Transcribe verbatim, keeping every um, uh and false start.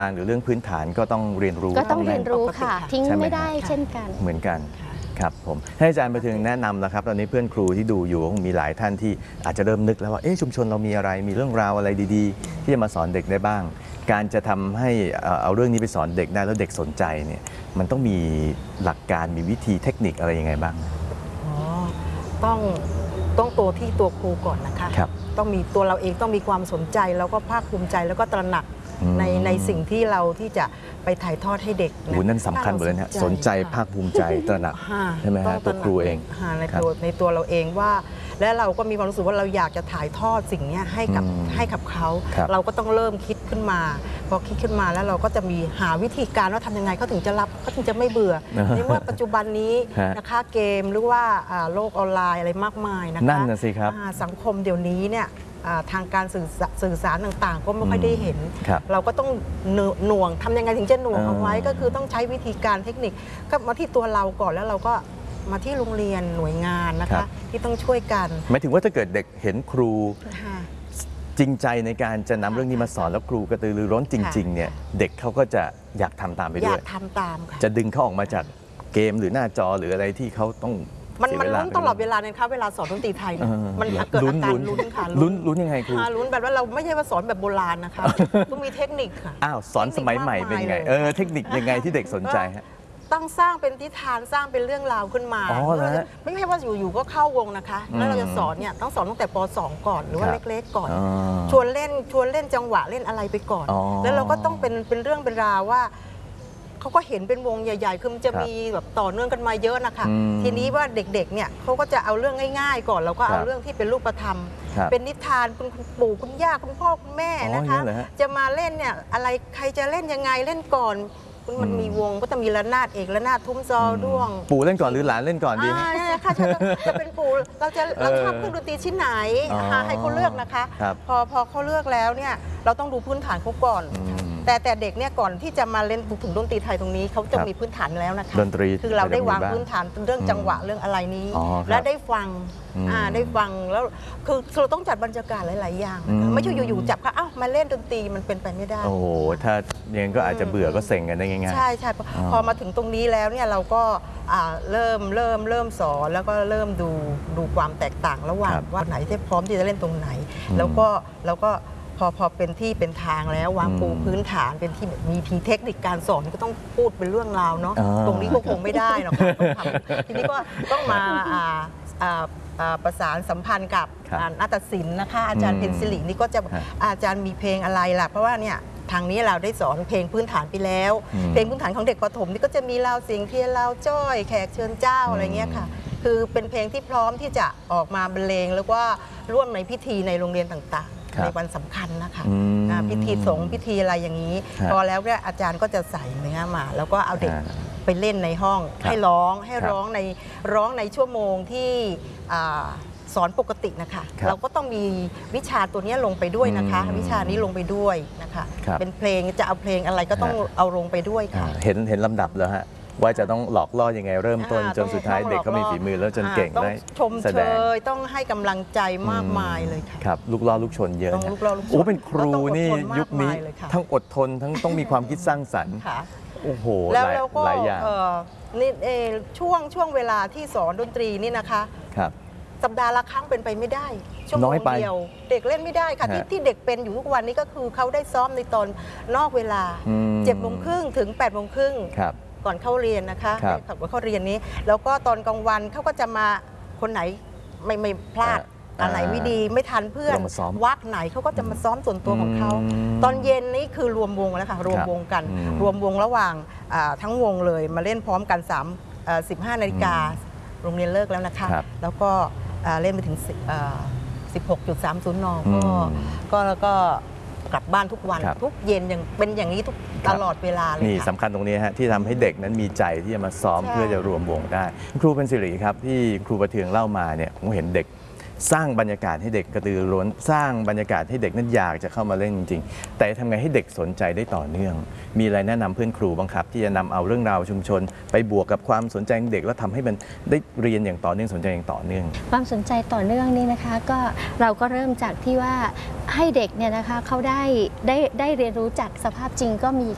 หรือเรื่องพื้นฐานก็ต้องเรียนรู้ก็ต้องเรียนรู้ค่ะทิ้งไม่ได้เช่นกันเหมือนกันครับผมให้อาจารย์ประเทืองแนะนำนะครับตอนนี้เพื่อนครูที่ดูอยู่คงมีหลายท่านที่อาจจะเริ่มนึกแล้วว่าเอ๊ะชุมชนเรามีอะไรมีเรื่องราวอะไรดีๆที่จะมาสอนเด็กได้บ้างการจะทำให้เอาเรื่องนี้ไปสอนเด็กได้แล้วเด็กสนใจเนี่ยมันต้องมีหลักการมีวิธีเทคนิคอะไรยังไงบ้างอ๋อต้องต้องตัวที่ตัวครูก่อนนะคะต้องมีตัวเราเองต้องมีความสนใจแล้วก็ภาคภูมิใจแล้วก็ตระหนักในในสิ่งที่เราที่จะไปถ่ายทอดให้เด็กนะนั่นสำคัญเลยนะสนใจภาคภูมิใจตระหนักใช่ไหมฮะตัวครูเองในตัวในตัวเราเองว่าและเราก็มีความรู้สึกว่าเราอยากจะถ่ายทอดสิ่งนี้ให้กับให้กับเขาเราก็ต้องเริ่มคิดขึ้นมาพอคิดขึ้นมาแล้วเราก็จะมีหาวิธีการว่าทำยังไงเขาถึงจะรับเขาถึงจะไม่เบื่อในเมื่อปัจจุบันนี้นะคะเกมหรือว่าโลกออนไลน์อะไรมากมายนะคะนั่นนะสิครับสังคมเดี๋ยวนี้เนี่ยทางการสื่อสารต่างๆก็ไม่ค่อยได้เห็นเราก็ต้องหน่วงทำยังไงถึงจะหน่วงเอาไว้ก็คือต้องใช้วิธีการเทคนิคก็มาที่ตัวเราก่อนแล้วเราก็มาที่โรงเรียนหน่วยงานนะคะที่ต้องช่วยกันหมายถึงว่าถ้าเกิดเด็กเห็นครูจริงใจในการจะนำเรื่องนี้มาสอนแล้วครูกระตือรือร้นจริงๆเนี่ยเด็กเขาก็จะอยากทำตามไปด้วยอยากทำตามจะดึงเขาออกมาจากเกมหรือหน้าจอหรืออะไรที่เขาต้องมันมันลุ้นตลอดเวลาเนี่ยครับเวลาสอนดนตรีไทยมันเกิดอาการลุ้นค่ะลุ้นลุ้นยังไงครูลุ้นแบบว่าเราไม่ใช่ว่าสอนแบบโบราณนะคะต้องมีเทคนิคค่ะอ้าวสอนสมัยใหม่เป็นไงเออเทคนิคยังไงที่เด็กสนใจฮะต้องสร้างเป็นนิทานสร้างเป็นเรื่องราวขึ้นมาไม่ใช่ว่าอยู่ๆก็เข้าวงนะคะแล้วเราจะสอนเนี่ยต้องสอนตั้งแต่ป สอง ก่อนหรือว่าเล็กๆก่อนชวนเล่นชวนเล่นจังหวะเล่นอะไรไปก่อนแล้วเราก็ต้องเป็นเป็นเรื่องเป็นราวว่าเขาก็เห็นเป็นวงใหญ่ๆคือมันจะมีแบบต่อเนื่องกันมาเยอะนะคะทีนี้ว่าเด็กๆเนี่ยเขาก็จะเอาเรื่องง่ายๆก่อนแล้วก็เอาเรื่องที่เป็นรูปธรรมเป็นนิทานคุณปู่คุณย่าคุณพ่อคุณแม่นะคะจะมาเล่นเนี่ยอะไรใครจะเล่นยังไงเล่นก่อนมันมีวงก็จะมีระนาดเอกระนาดทุ้มซอด้วงปู่เล่นก่อนหรือหลานเล่นก่อนดีใช่ค่ะจะเป็นปู่เราจะเราชอบเครื่องดนตรีชิ้นไหนให้เขาเลือกนะคะพอพอเขาเลือกแล้วเนี่ยเราต้องดูพื้นฐานเขาก่อนแต่แต่เด็กเนี่ยก่อนที่จะมาเล่นถึงดนตรีไทยตรงนี้เขาจะมีพื้นฐานแล้วนะคะดนตรีคือเราได้วางพื้นฐานเรื่องจังหวะเรื่องอะไรนี้และได้ฟังได้ฟังแล้วคือเราต้องจัดบรรยากาศหลายๆอย่างไม่ใช่อยู่ๆจับเขาอ้าวมาเล่นดนตรีมันเป็นไปไม่ได้โอ้โหถ้าอย่างนั้นก็อาจจะเบื่อก็เซ็งกันได้ง่ายๆใช่ใช่พอมาถึงตรงนี้แล้วเนี่ยเราก็เริ่มเริ่มเริ่มสอนแล้วก็เริ่มดูดูความแตกต่างระหว่างว่าไหนที่พร้อมที่จะเล่นตรงไหนแล้วก็แล้วก็พอพอเป็นที่เป็นทางแล้ววางปูพื้นฐานเป็นที่มีพีเทคนิคการสอนก็ต้องพูดเป็นเรื่องราวเนาะตรงนี้ก็คงไม่ได้หรอกทีนี้ก็ต้องมาประสานสัมพันธ์กับนาฏศิลป์นะคะอาจารย์เพนซิลินี่ก็จะอาจารย์มีเพลงอะไรล่ะเพราะว่าเนี่ยทางนี้เราได้สอนเพลงพื้นฐานไปแล้วเพลงพื้นฐานของเด็กประถมนี่ก็จะมีลาวเสียงเทียนลาวจ้อยแขกเชิญเจ้าอะไรเงี้ยค่ะคือเป็นเพลงที่พร้อมที่จะออกมาบรรเลงแล้วก็ร่วมในพิธีในโรงเรียนต่างๆในวันสำคัญนะคะพิธีสงฆ์พิธีอะไรอย่างนี้พอแล้วก็อาจารย์ก็จะใส่เนื้อมาแล้วก็เอาเด็กไปเล่นในห้องให้ร้องให้ร้องในร้องในชั่วโมงที่สอนปกตินะคะเราก็ต้องมีวิชาตัวนี้ลงไปด้วยนะคะวิชานี้ลงไปด้วยนะคะเป็นเพลงจะเอาเพลงอะไรก็ต้องเอาลงไปด้วยค่ะเห็นเห็นลำดับแล้วฮะว่าจะต้องหลอกล่อยังไงเริ่มต้นจนสุดท้ายเด็กเขามีฝีมือแล้วจนเก่งได้ชมเชยต้องให้กำลังใจมากมายเลยค่ะครับลูกล่อลูกชนเยอะนะโอ้เป็นครูนี่ยุคนี้ทั้งอดทนทั้งต้องมีความคิดสร้างสรรค์โอ้โหหลายอย่างนี่ช่วงช่วงเวลาที่สอนดนตรีนี่นะคะครับสัปดาห์ละครั้งเป็นไปไม่ได้ชั่วโมงเดียวเด็กเล่นไม่ได้ค่ะที่ที่เด็กเป็นอยู่ทุกวันนี้ก็คือเขาได้ซ้อมในตอนนอกเวลาเจ็ดโมงครึ่งถึงแปดโมงครึ่งก่อนเข้าเรียนนะคะขับว่าเข้าเรียนนี้แล้วก็ตอนกลางวันเขาก็จะมาคนไหนไม่ไม่พลาดอะไรไม่ดีไม่ทันเพื่อนวักไหนเขาก็จะมาซ้อมส่วนตัวของเขาตอนเย็นนี้คือรวมวงแล้วค่ะรวมวงกันรวมวงระหว่างทั้งวงเลยมาเล่นพร้อมกันสามสิบห้านาฬิกาโรงเรียนเลิกแล้วนะคะแล้วก็เล่นไปถึง สิบหกจุดสามศูนย์ นก็แล้วก็กลับบ้านทุกวันทุกเย็นยังเป็นอย่างนี้ทุกตลอดเวลาเลยนี่สำคัญตรงนี้ฮะที่ทำให้เด็กนั้นมีใจที่จะมาซ้อมเพื่อจะรวมวงได้ครูเป็นสิริครับที่ครูประเทืองเล่ามาเนี่ยผมเห็นเด็กสร้างบรรยากาศให้เด็กกระตือรือร้นสร้างบรรยากาศให้เด็กนั้นอยากจะเข้ามาเล่นจริงๆแต่ทำไงให้เด็กสนใจได้ต่อเนื่องมีอะไรแนะนำเพื่อนครูบ้างครับที่จะนำเอาเรื่องราวชุมชนไปบวกกับความสนใจของเด็กแล้วทำให้มันได้เรียนอย่างต่อเนื่องสนใจอย่างต่อเนื่องความสนใจต่อเนื่องนี่นะคะก็เราก็เริ่มจากที่ว่าให้เด็กเนี่ยนะคะเขาได้ได้ได้เรียนรู้จากสภาพจริงก็มี